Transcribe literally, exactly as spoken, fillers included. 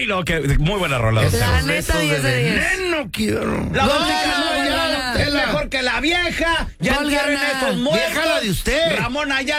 no, que muy buena rola. La Los neta, diez de diez. Veneno quiero. La No, música no, ya no, no. es mejor que la vieja. Ya Gol quieren gana. esos muertos. Vieja la de usted. Ramón Ayala.